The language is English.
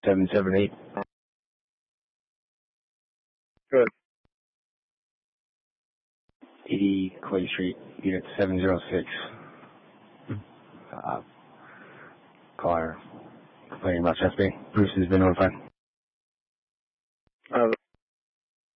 778. Good. 80 Clay Street, Unit 706. Caller complaining about chest pain. Bruce has been notified.